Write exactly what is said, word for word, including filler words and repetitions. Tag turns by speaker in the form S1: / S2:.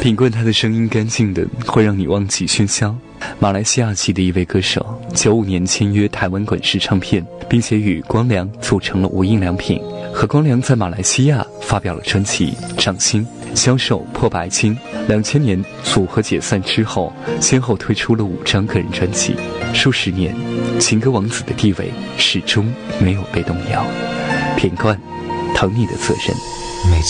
S1: 品冠他的声音干净的会让你忘记喧嚣。马来西亚籍的一位歌手，九五年签约台湾滚石唱片，并且与光良组成了无印良品，和光良在马来西亚发表了专辑《掌心》，销售破百金。两千年组合解散之后，先后推出了五张个人专辑，数十年，情歌王子的地位始终没有被动摇。品冠，疼你的责任。
S2: 每